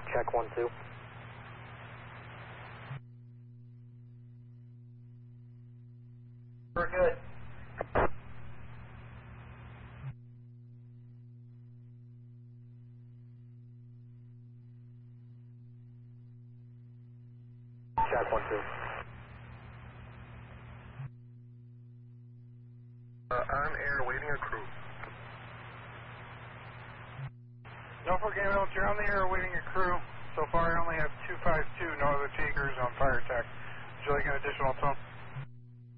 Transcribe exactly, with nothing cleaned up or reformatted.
Check one, two. We're good. Check one, two. Uh, on air, waiting a crew. Norfolk ambulance, you're on the air waiting a crew. So far I only have two five two, no other takers on fire tech. Would you like an additional tone?